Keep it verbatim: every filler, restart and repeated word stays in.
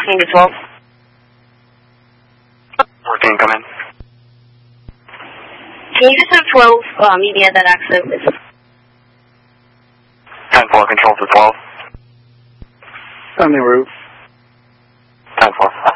fourteen to twelve. fourteen, come in. Can you just have twelve uh, media that access? ten four, control to twelve. On the roof. ten four.